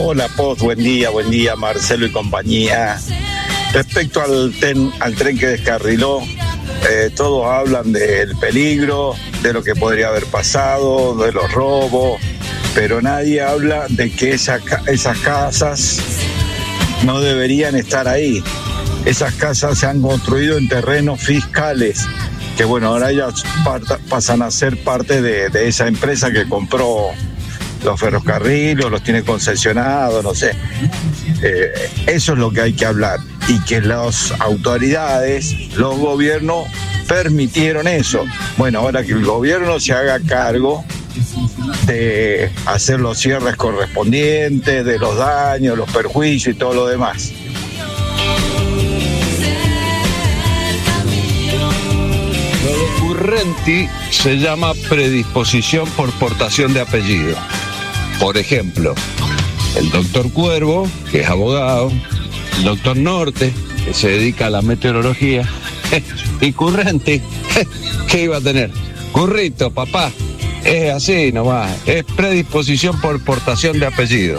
Hola, Poz, buen día, Marcelo y compañía. Respecto al tren que descarriló, todos hablan del peligro, de lo que podría haber pasado, de los robos, pero nadie habla de que esas casas no deberían estar ahí. Esas casas se han construido en terrenos fiscales, que bueno, ahora ellas pasan a ser parte de esa empresa que compró los ferrocarriles, los tiene concesionados, no sé. Eso es lo que hay que hablar, y que las autoridades, los gobiernos permitieron eso. Bueno, ahora que el gobierno se haga cargo de hacer los cierres correspondientes, de los daños, los perjuicios y todo lo demás. Lo de Currenti se llama predisposición por portación de apellido. Por ejemplo, el doctor Cuervo, que es abogado, el doctor Norte, que se dedica a la meteorología, y Currenti, ¿qué iba a tener? Currito, papá, es así nomás, es predisposición por portación de apellido.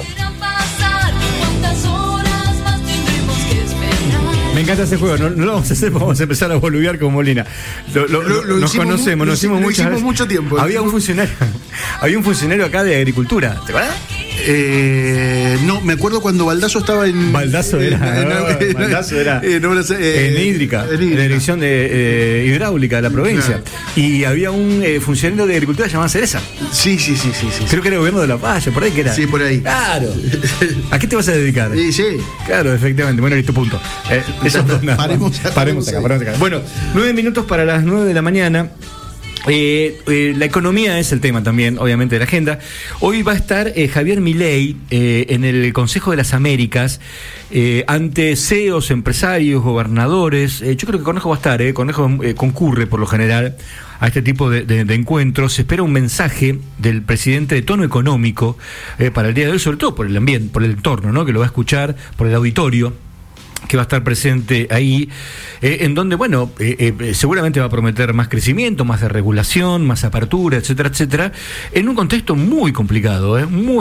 Me encanta ese juego, no lo vamos a hacer, vamos a empezar a boludear con Molina. Nos conocemos, nos hicimos mucho tiempo. Había un funcionario acá de agricultura, ¿te acuerdas? No, me acuerdo cuando Baldasso estaba en... Baldasso era en Hídrica, en la dirección de hidráulica de la provincia. Y había un funcionario de agricultura llamado Cereza. Sí. Creo que era el gobierno de La Valle, por ahí que era. Sí, por ahí. Claro. ¿A qué te vas a dedicar? Sí. Claro, efectivamente. Bueno, listo, punto. Paremos acá. Bueno, 9 minutos para las 9 de la mañana. La economía es el tema también, obviamente, de la agenda. Hoy va a estar Javier Milei en el Consejo de las Américas ante CEOs, empresarios, gobernadores. Yo creo que Conejo va a estar, Conejo concurre por lo general a este tipo de encuentros. Se espera un mensaje del presidente de tono económico para el día de hoy, sobre todo por el ambiente, por el entorno, ¿no? Que lo va a escuchar, por el auditorio que va a estar presente ahí, en donde, bueno, seguramente va a prometer más crecimiento, más de regulación, más apertura, etcétera, en un contexto muy complicado,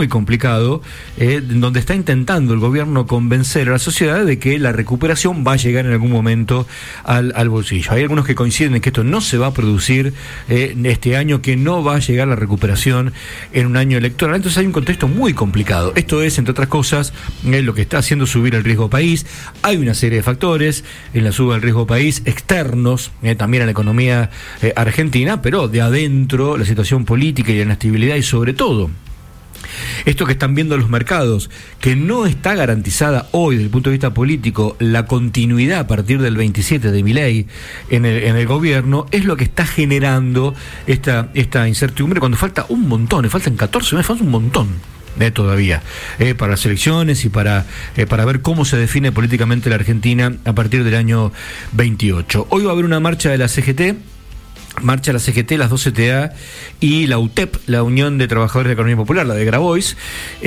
donde está intentando el gobierno convencer a la sociedad de que la recuperación va a llegar en algún momento al bolsillo. Hay algunos que coinciden en que esto no se va a producir este año, que no va a llegar la recuperación en un año electoral. Entonces hay un contexto muy complicado. Esto es, entre otras cosas, lo que está haciendo subir el riesgo país. Hay una serie de factores en la suba del riesgo país externos, también a la economía argentina, pero de adentro, la situación política y la inestabilidad, y sobre todo esto que están viendo los mercados, que no está garantizada hoy desde el punto de vista político la continuidad a partir del 27 de Milei en el gobierno, es lo que está generando esta incertidumbre cuando falta un montón, faltan 14 meses, falta un montón todavía para las elecciones y para ver cómo se define políticamente la Argentina a partir del año 28. Hoy va a haber una marcha de la CGT. Marcha la CGT, las dos CTA y la UTEP, la Unión de Trabajadores de la Economía Popular, la de Grabois,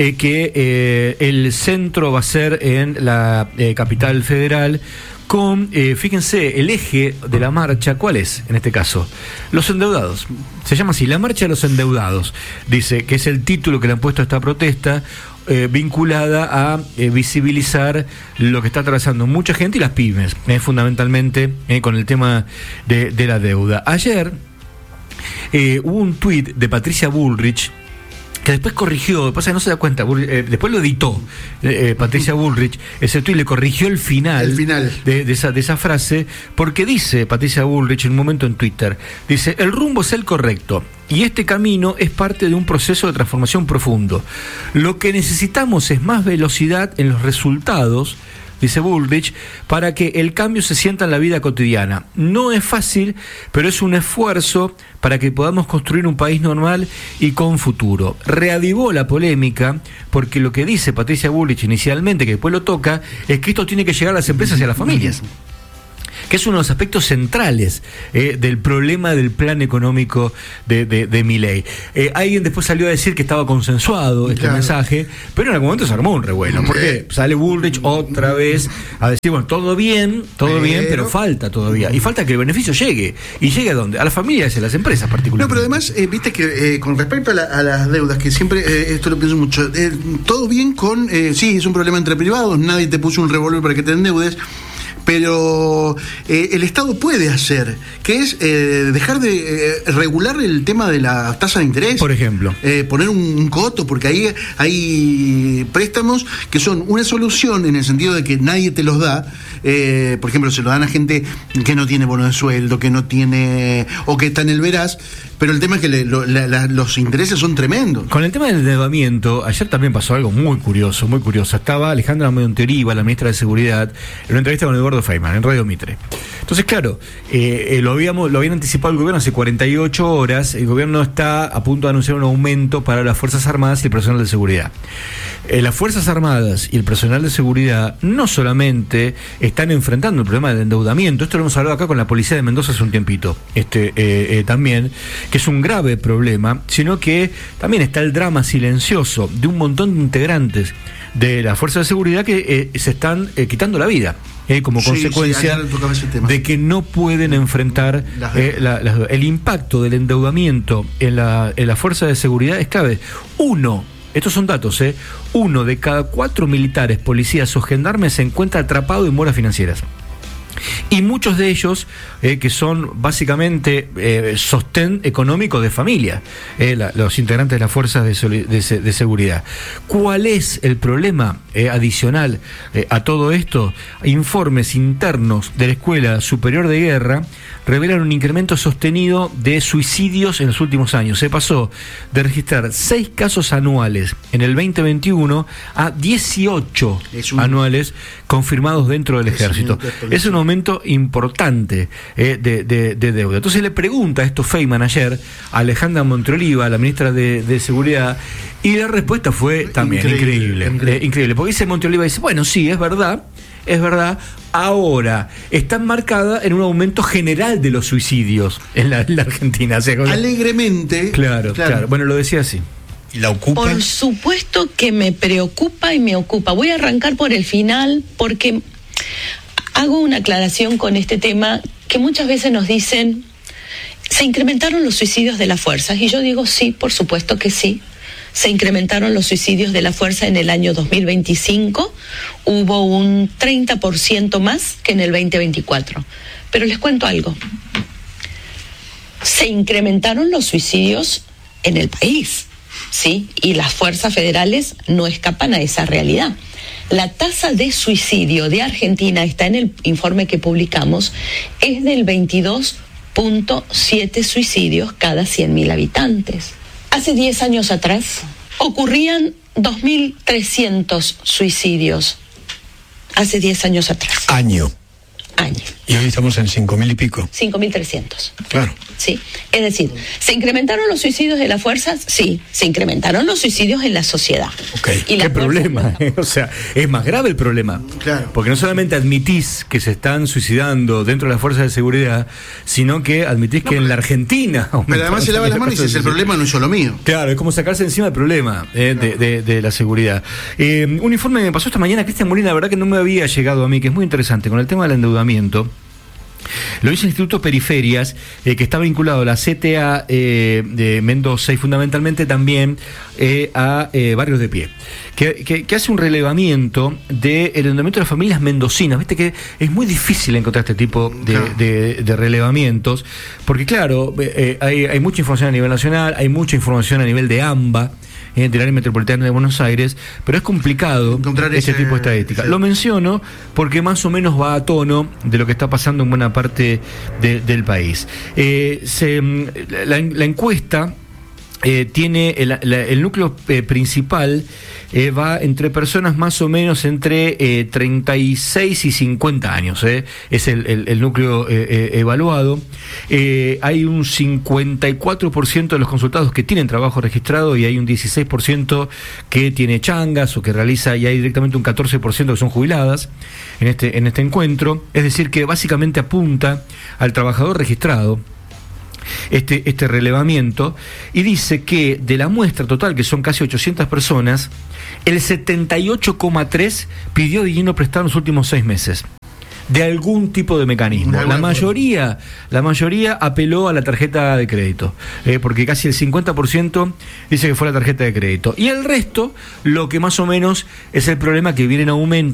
que el centro va a ser en la capital federal, con, fíjense, el eje de la marcha, ¿cuál es en este caso? Los endeudados. Se llama así, la marcha de los endeudados. Dice que es el título que le han puesto a esta protesta, vinculada a visibilizar lo que está atravesando mucha gente y las pymes, fundamentalmente con el tema de la deuda. Ayer hubo un tuit de Patricia Bullrich, que después corrigió, pasa que no se da cuenta, después lo editó Patricia Bullrich, ese tuit le corrigió el final. De esa frase, porque dice Patricia Bullrich en un momento en Twitter, dice: el rumbo es el correcto y este camino es parte de un proceso de transformación profundo. Lo que necesitamos es más velocidad en los resultados, dice Bullrich, para que el cambio se sienta en la vida cotidiana. No es fácil, pero es un esfuerzo para que podamos construir un país normal y con futuro. Reavivó la polémica, porque lo que dice Patricia Bullrich inicialmente, que después lo toca, es que esto tiene que llegar a las empresas y a las familias. que es uno de los aspectos centrales del problema del plan económico de Milei. Alguien después salió a decir que estaba consensuado este mensaje, pero en algún momento se armó un revuelo, porque sale Bullrich otra vez a decir, bueno, todo bien, pero falta todavía, y falta que el beneficio llegue. ¿Y llegue a dónde? A las familias y a las empresas particularmente. No, pero además, viste que con respecto a las deudas, que siempre, esto lo pienso mucho, todo bien con, sí, es un problema entre privados, nadie te puso un revólver para que te endeudes, pero el Estado puede hacer, que es dejar de regular el tema de la tasa de interés. Por ejemplo. Poner un coto, porque ahí hay préstamos que son una solución en el sentido de que nadie te los da. Por ejemplo, se lo dan a gente que no tiene bono de sueldo, que no tiene, o que está en el veraz, pero el tema es que los intereses son tremendos. Con el tema del endeudamiento, ayer también pasó algo muy curioso, muy curioso. Estaba Alejandra Monteriva, la ministra de Seguridad, en una entrevista con Eduardo Feynman, en Radio Mitre. Entonces, claro, lo habían anticipado el gobierno hace 48 horas, el gobierno está a punto de anunciar un aumento para las Fuerzas Armadas y el personal de seguridad. Las Fuerzas Armadas y el personal de seguridad no solamente están enfrentando el problema del endeudamiento, esto lo hemos hablado acá con la policía de Mendoza hace un tiempito, también, que es un grave problema, sino que también está el drama silencioso de un montón de integrantes de la fuerza de seguridad que se están quitando la vida. Como consecuencia de que no pueden enfrentar el impacto del endeudamiento en la fuerza de seguridad es clave. Estos son datos, 1 de cada 4 militares, policías o gendarmes se encuentra atrapado en moras financieras. Y muchos de ellos que son básicamente sostén económico de familia, los integrantes de las fuerzas de seguridad. ¿Cuál es el problema adicional a todo esto? Informes internos de la Escuela Superior de Guerra revelan un incremento sostenido de suicidios en los últimos años. Se pasó de registrar 6 casos anuales en el 2021 a 18 anuales confirmados dentro del ejército. Es un aumento importante de deuda. Entonces le pregunta esto Feynman ayer a Alejandra Monteriva, la ministra de Seguridad, y la respuesta fue también increíble. Porque dice Monteriva, dice, bueno, sí, es verdad, ahora está enmarcada en un aumento general de los suicidios en la Argentina. O sea, alegremente. Claro. Bueno, lo decía así. ¿Y la ocupa? Por supuesto que me preocupa y me ocupa. Voy a arrancar por el final porque hago una aclaración con este tema que muchas veces nos dicen, ¿se incrementaron los suicidios de las fuerzas? Y yo digo, sí, por supuesto que sí. Se incrementaron los suicidios de la fuerza en el año 2025, hubo un 30% más que en el 2024. Pero les cuento algo. Se incrementaron los suicidios en el país, ¿sí? Y las fuerzas federales no escapan a esa realidad. La tasa de suicidio de Argentina, está en el informe que publicamos, es del 22.7 suicidios cada 100.000 habitantes. Hace 10 años atrás ocurrían 2.300 suicidios. Hace 10 años atrás. Año. Año. Y hoy estamos en 5.000 y pico. 5.300. Claro. Sí, es decir, ¿se incrementaron los suicidios de las fuerzas? Sí, se incrementaron los suicidios en la sociedad. Okay. Y ¿qué problema? O sea, es más grave el problema. Claro. Porque no solamente admitís que se están suicidando dentro de las fuerzas de seguridad, sino que admitís que en la Argentina... Pero además se lava las manos y dice, el problema no es solo mío. Claro, es como sacarse encima el problema de la seguridad. Un informe me pasó esta mañana, Cristian Molina, la verdad que no me había llegado a mí, que es muy interesante, con el tema del endeudamiento. Lo hizo el Instituto Periferias, que está vinculado a la CTA de Mendoza y fundamentalmente también a Barrios de Pie, que hace un relevamiento del endeudamiento de las familias mendocinas. Viste que es muy difícil encontrar este tipo de relevamientos, porque claro, hay mucha información a nivel nacional, hay mucha información a nivel de AMBA, del área metropolitana de Buenos Aires, pero es complicado encontrar este tipo de estadística. Lo menciono porque más o menos va a tono de lo que está pasando en buena parte del país. La encuesta tiene el núcleo principal va entre personas más o menos entre 36 y 50 años, es el núcleo evaluado. Hay un 54% de los consultados que tienen trabajo registrado y hay un 16% que tiene changas o que realiza, y hay directamente un 14% que son jubiladas en este encuentro. Es decir, que básicamente apunta al trabajador registrado este relevamiento, y dice que de la muestra total, que son casi 800 personas, el 78,3 pidió dinero prestado en los últimos 6 meses de algún tipo de mecanismo. La mayoría apeló a la tarjeta de crédito, porque casi el 50% dice que fue la tarjeta de crédito, y el resto, lo que más o menos es el problema que viene en aumento